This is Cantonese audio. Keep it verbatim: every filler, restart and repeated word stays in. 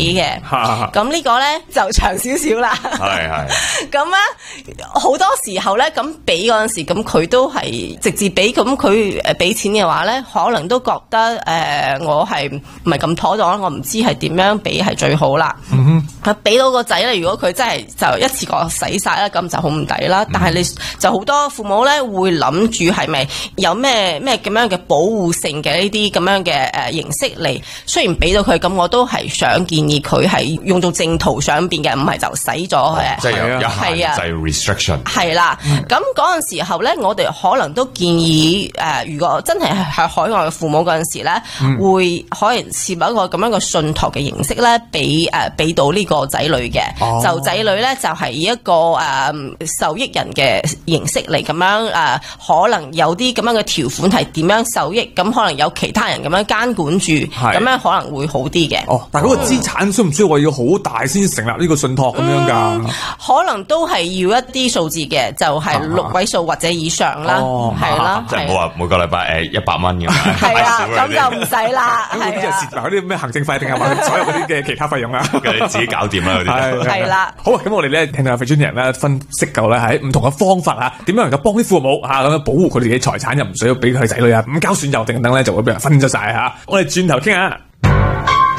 嘅。咁呢個咧就長少少啦。 係係。 咁咧好多時候咧，咁俾嗰陣時，咁佢都係直接俾，咁佢誒俾錢嘅話咧，可能都覺得誒、呃、我係唔係咁妥當，我唔知係點樣俾係最好啦。嗯哼，俾到個仔咧，如果佢真係就一次過使晒啦，咁就好唔抵啦。但係你就好多父母咧會諗住係咪有咩咩咁樣嘅保護性嘅呢啲咁樣嘅誒形式嚟？雖然俾到佢，咁我都係想建議佢係用到正途上邊嘅，唔係就使咗嘅。 即係有有限啊， 制 restriction。 係啦，咁嗰陣時候咧，我哋可能都建議誒、呃，如果真係係海外嘅父母嗰陣時咧，嗯、會可能設立一個咁樣嘅信託嘅形式咧，俾誒俾到呢個仔女嘅。哦、就仔女咧就係、是、以一個誒、呃、受益人嘅形式嚟咁樣誒、呃，可能有啲咁樣嘅條款係點樣受益，咁可能有其他人咁樣監管住，咁樣可能會好啲嘅。 哦，但係嗰個資產需唔需要話要好大先成立呢個信託咁樣㗎、嗯？ 可能都係要一啲數字嘅，就係、是、六位數或者以上啦，係啦， 即係冇話每個禮拜誒一百蚊咁樣。 係啊，咁就唔使啦。 咁嗰啲就蝕埋嗰啲咩行政費定係話所有嗰啲嘅其他費用啦？ 你自己搞掂啦嗰啲。 係啦。 好，咁我哋咧聽到阿肥專人咧分析夠咧喺唔同嘅方法嚇，點樣能夠幫啲父母嚇咁樣保護佢哋嘅財產，又唔需要俾佢仔女啊，唔交損友等等咧就會俾人分咗晒嚇。我哋轉頭傾下。